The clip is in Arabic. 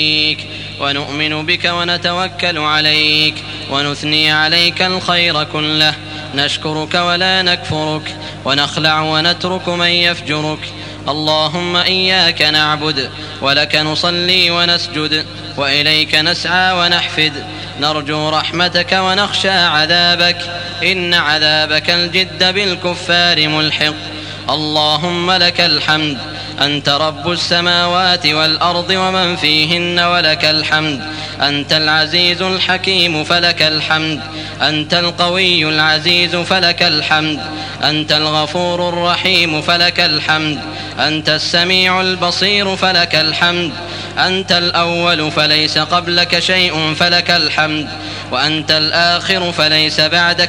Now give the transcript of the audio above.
ونؤمن بك ونتوكل عليك ونثني عليك الخير كله، نشكرك ولا نكفرك، ونخلع ونترك من يفجرك. اللهم إياك نعبد ولك نصلي ونسجد، وإليك نسعى ونحفد، نرجو رحمتك ونخشى عذابك، إن عذابك الجد بالكفار ملحق. اللهم لك الحمد، أنت رب السماوات والأرض ومن فيهن ولك الحمد، أنت العزيز الحكيم فلك الحمد، أنت القوي العزيز فلك الحمد، أنت الغفور الرحيم فلك الحمد، أنت السميع البصير فلك الحمد، أنت الأول فليس قبلك شيء فلك الحمد، وأنت الآخر فليس بعدك